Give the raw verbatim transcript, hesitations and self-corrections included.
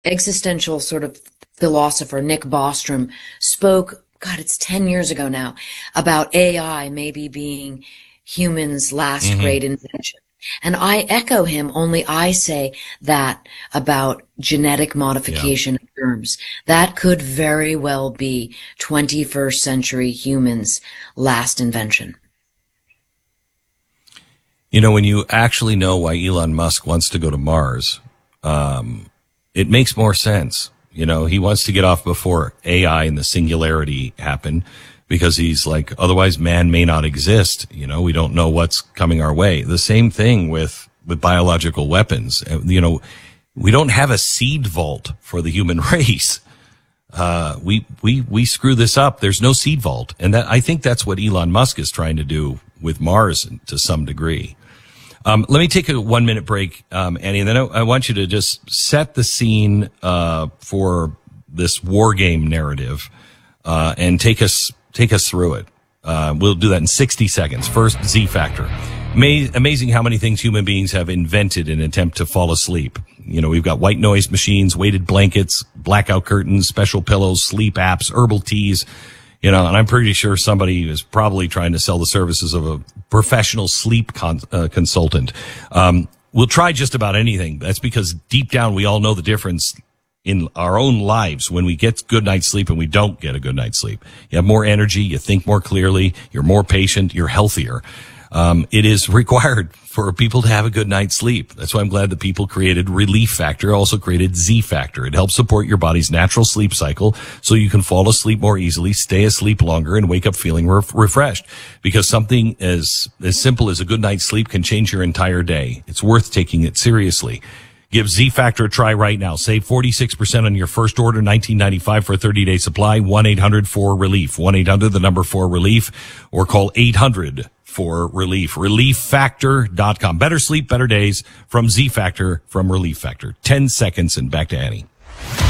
existential sort of philosopher Nick Bostrom spoke, God, it's ten years ago now, about A I maybe being humans' last Mm-hmm. great invention. And I echo him, only I say that about genetic modification of germs. That could very well be twenty-first century humans' last invention. You know, when you actually know why Elon Musk wants to go to Mars, um, it makes more sense. You know, he wants to get off before A I and the singularity happen because he's like, otherwise man may not exist. You know, we don't know what's coming our way. The same thing with, with biological weapons. Uh, You know, we don't have a seed vault for the human race. Uh, we, we, we screw this up. There's no seed vault. And that, I think that's what Elon Musk is trying to do with Mars to some degree. Um, let me take a one minute break, um, Annie, and then I, I want you to just set the scene, uh, for this war game narrative, uh, and take us, take us through it. Uh, we'll do that in sixty seconds. First, Z Factor. Ama- amazing how many things human beings have invented in an attempt to fall asleep. You know, we've got white noise machines, weighted blankets, blackout curtains, special pillows, sleep apps, herbal teas. You know, and I'm pretty sure somebody is probably trying to sell the services of a professional sleep con- uh, consultant. Um, we'll try just about anything. That's because deep down we all know the difference in our own lives when we get good night's sleep and we don't get a good night's sleep. You have more energy, you think more clearly, you're more patient, you're healthier. Um, it is required for people to have a good night's sleep. That's why I'm glad that people created Relief Factor, also created Z Factor. It helps support your body's natural sleep cycle so you can fall asleep more easily, stay asleep longer, and wake up feeling re- refreshed. Because something as, as simple as a good night's sleep can change your entire day. It's worth taking it seriously. Give Z Factor a try right now. Save forty-six percent on your first order, nineteen ninety-five for a thirty day supply. one eight hundred four relief. one eight hundred, the number four relief, or call eight hundred for relief. relief factor dot com. Better sleep, better days from Z Factor from Relief Factor. ten seconds and back to Annie.